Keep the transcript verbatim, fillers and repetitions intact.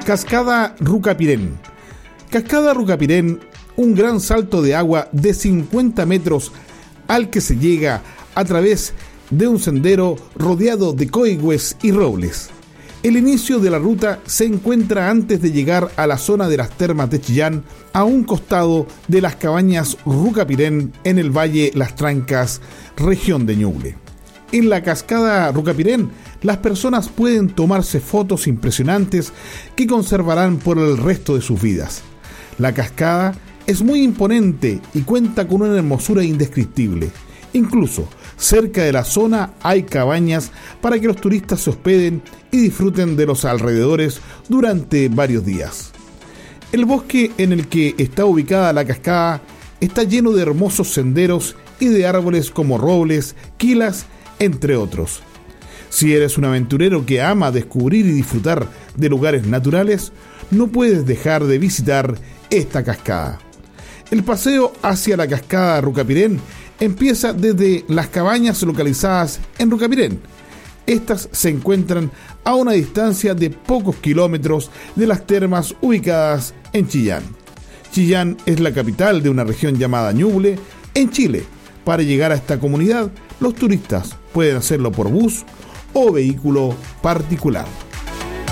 Cascada Rucapirén. Cascada Rucapirén, un gran salto de agua de cincuenta metros al que se llega a través de un sendero rodeado de coigües y robles. El inicio de la ruta se encuentra antes de llegar a la zona de las termas de Chillán, a un costado de las cabañas Rucapirén en el Valle Las Trancas, región de Ñuble. En la cascada Rucapirén, las personas pueden tomarse fotos impresionantes que conservarán por el resto de sus vidas. La cascada es muy imponente y cuenta con una hermosura indescriptible. Incluso cerca de la zona hay cabañas para que los turistas se hospeden y disfruten de los alrededores durante varios días. El bosque en el que está ubicada la cascada está lleno de hermosos senderos y de árboles como robles, quilas, entre otros. Si eres un aventurero que ama descubrir y disfrutar de lugares naturales, no puedes dejar de visitar esta cascada. El paseo hacia la cascada Rucapirén empieza desde las cabañas localizadas en Rucapirén. Estas se encuentran a una distancia de pocos kilómetros de las termas ubicadas en Chillán. Chillán es la capital de una región llamada Ñuble, en Chile. Para llegar a esta comunidad, los turistas pueden hacerlo por bus o vehículo particular.